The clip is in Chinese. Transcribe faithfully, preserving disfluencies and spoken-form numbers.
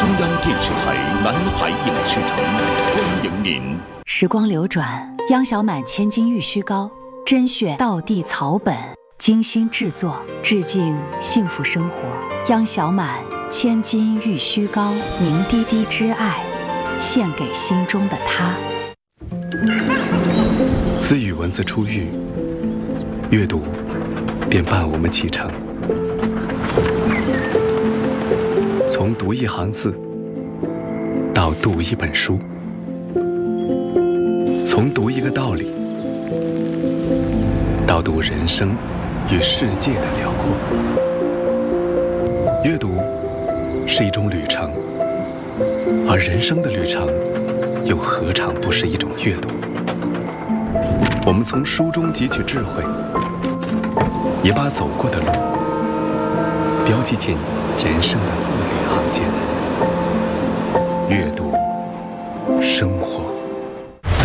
中央电视台南海影视城欢迎您。 时光流转，央小满千金玉虚膏甄选道地草本，精心制作，致敬幸福生活。央小满千金玉虚膏，凝滴滴之爱，献给心中的他。 自与文字初遇，阅读便伴我们启程。从读一行字到读一本书，从读一个道理到读人生与世界的辽阔。阅读是一种旅程，而人生的旅程又何尝不是一种阅读？我们从书中汲取智慧，也把走过的路标记进人生的字里行间。阅读，生活。